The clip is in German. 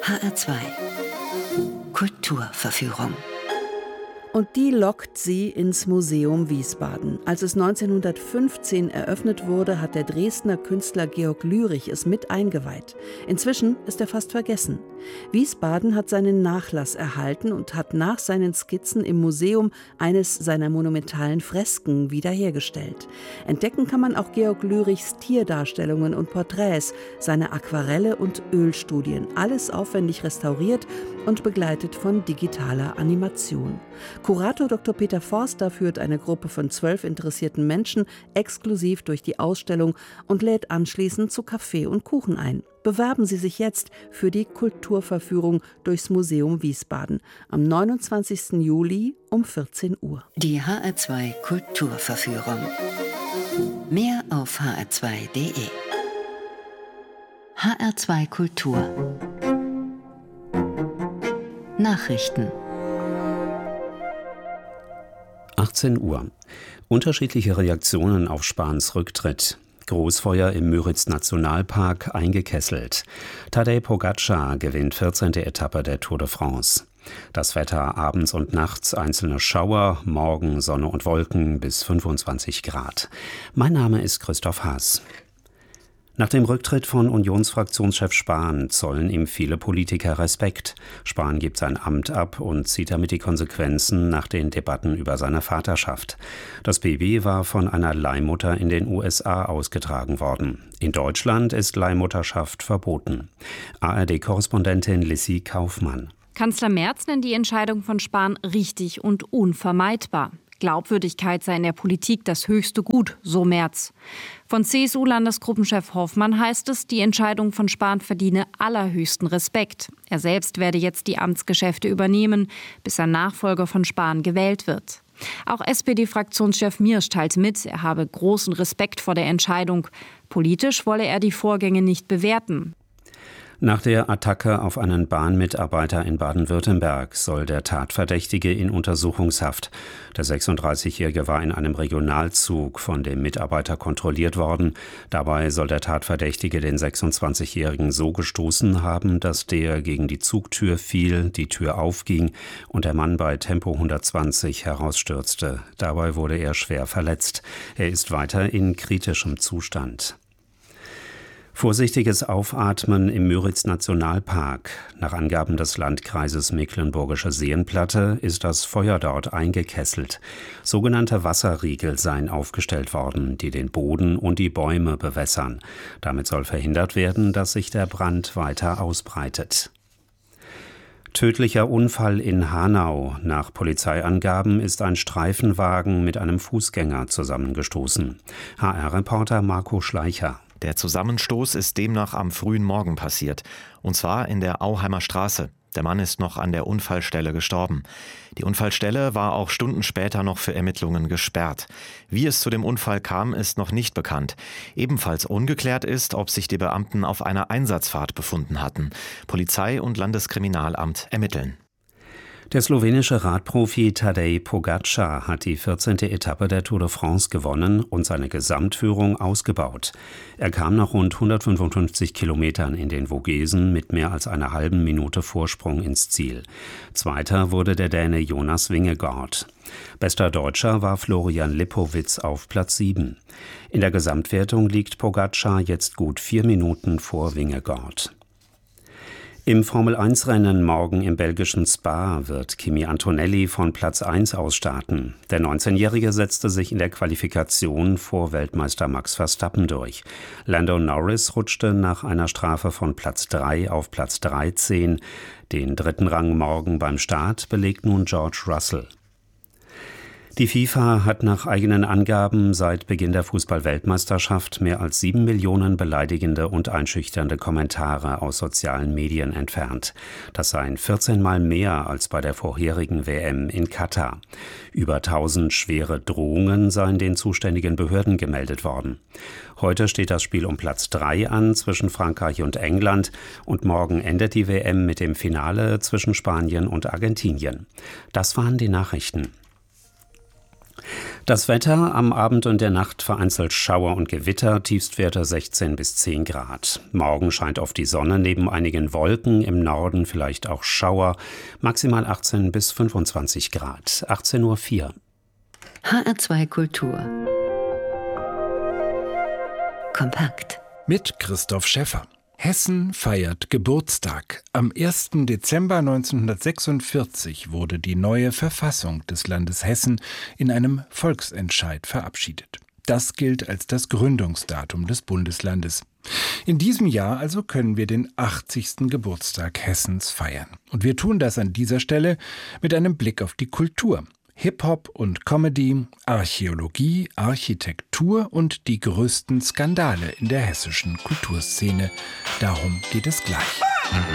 HR2 Kulturverführung. Und die lockt sie ins Museum Wiesbaden. Als es 1915 eröffnet wurde, hat der Dresdner Künstler Georg Lürich es mit eingeweiht. Inzwischen ist er fast vergessen. Wiesbaden hat seinen Nachlass erhalten und hat nach seinen Skizzen im Museum eines seiner monumentalen Fresken wiederhergestellt. Entdecken kann man auch Georg Lürichs Tierdarstellungen und Porträts, seine Aquarelle und Ölstudien. Alles aufwendig restauriert und begleitet von digitaler Animation. Kurator Dr. Peter Forster führt eine Gruppe von 12 interessierten Menschen exklusiv durch die Ausstellung und lädt anschließend zu Kaffee und Kuchen ein. Bewerben Sie sich jetzt für die Kulturverführung durchs Museum Wiesbaden am 29. Juli um 14 Uhr. Die HR2 Kulturverführung. Mehr auf hr2.de. HR2 Kultur. Nachrichten. 18 Uhr. Unterschiedliche Reaktionen auf Spahns Rücktritt. Großfeuer im Müritz-Nationalpark eingekesselt. Tadej Pogačar gewinnt 14. Etappe der Tour de France. Das Wetter abends und nachts einzelne Schauer, morgen Sonne und Wolken bis 25 Grad. Mein Name ist Christoph Haas. Nach dem Rücktritt von Unionsfraktionschef Spahn zollen ihm viele Politiker Respekt. Spahn gibt sein Amt ab und zieht damit die Konsequenzen nach den Debatten über seine Vaterschaft. Das Baby war von einer Leihmutter in den USA ausgetragen worden. In Deutschland ist Leihmutterschaft verboten. ARD-Korrespondentin Lissy Kaufmann. Kanzler Merz nennt die Entscheidung von Spahn richtig und unvermeidbar. Glaubwürdigkeit sei in der Politik das höchste Gut, so Merz. Von CSU-Landesgruppenchef Hoffmann heißt es, die Entscheidung von Spahn verdiene allerhöchsten Respekt. Er selbst werde jetzt die Amtsgeschäfte übernehmen, bis ein Nachfolger von Spahn gewählt wird. Auch SPD-Fraktionschef Miersch teilt mit, er habe großen Respekt vor der Entscheidung. Politisch wolle er die Vorgänge nicht bewerten. Nach der Attacke auf einen Bahnmitarbeiter in Baden-Württemberg soll der Tatverdächtige in Untersuchungshaft. Der 36-Jährige war in einem Regionalzug von dem Mitarbeiter kontrolliert worden. Dabei soll der Tatverdächtige den 26-Jährigen so gestoßen haben, dass der gegen die Zugtür fiel, die Tür aufging und der Mann bei Tempo 120 herausstürzte. Dabei wurde er schwer verletzt. Er ist weiter in kritischem Zustand. Vorsichtiges Aufatmen im Müritz-Nationalpark. Nach Angaben des Landkreises Mecklenburgische Seenplatte ist das Feuer dort eingekesselt. Sogenannte Wasserriegel seien aufgestellt worden, die den Boden und die Bäume bewässern. Damit soll verhindert werden, dass sich der Brand weiter ausbreitet. Tödlicher Unfall in Hanau. Nach Polizeiangaben ist ein Streifenwagen mit einem Fußgänger zusammengestoßen. HR-Reporter Marco Schleicher. Der Zusammenstoß ist demnach am frühen Morgen passiert, und zwar in der Auheimer Straße. Der Mann ist noch an der Unfallstelle gestorben. Die Unfallstelle war auch Stunden später noch für Ermittlungen gesperrt. Wie es zu dem Unfall kam, ist noch nicht bekannt. Ebenfalls ungeklärt ist, ob sich die Beamten auf einer Einsatzfahrt befunden hatten. Polizei und Landeskriminalamt ermitteln. Der slowenische Radprofi Tadej Pogačar hat die 14. Etappe der Tour de France gewonnen und seine Gesamtführung ausgebaut. Er kam nach rund 155 Kilometern in den Vogesen mit mehr als einer halben Minute Vorsprung ins Ziel. Zweiter wurde der Däne Jonas Vingegaard. Bester Deutscher war Florian Lipowitz auf Platz 7. In der Gesamtwertung liegt Pogačar jetzt gut 4 Minuten vor Vingegaard. Im Formel-1-Rennen morgen im belgischen Spa wird Kimi Antonelli von Platz 1 aus starten. Der 19-Jährige setzte sich in der Qualifikation vor Weltmeister Max Verstappen durch. Lando Norris rutschte nach einer Strafe von Platz 3 auf Platz 13. Den dritten Rang morgen beim Start belegt nun George Russell. Die FIFA hat nach eigenen Angaben seit Beginn der Fußball-Weltmeisterschaft mehr als 7 Millionen beleidigende und einschüchternde Kommentare aus sozialen Medien entfernt. Das seien 14 Mal mehr als bei der vorherigen WM in Katar. Über 1000 schwere Drohungen seien den zuständigen Behörden gemeldet worden. Heute steht das Spiel um Platz 3 an zwischen Frankreich und England und morgen endet die WM mit dem Finale zwischen Spanien und Argentinien. Das waren die Nachrichten. Das Wetter: am Abend und der Nacht vereinzelt Schauer und Gewitter, Tiefstwerte 16 bis 10 Grad. Morgen scheint oft die Sonne, neben einigen Wolken, im Norden vielleicht auch Schauer, maximal 18 bis 25 Grad. 18:04 Uhr. HR2 Kultur. Kompakt. Mit Christoph Schäffer. Hessen feiert Geburtstag. Am 1. Dezember 1946 wurde die neue Verfassung des Landes Hessen in einem Volksentscheid verabschiedet. Das gilt als das Gründungsdatum des Bundeslandes. In diesem Jahr also können wir den 80. Geburtstag Hessens feiern. Und wir tun das an dieser Stelle mit einem Blick auf die Kultur. Hip-Hop und Comedy, Archäologie, Architektur und die größten Skandale in der hessischen Kulturszene. Darum geht es gleich.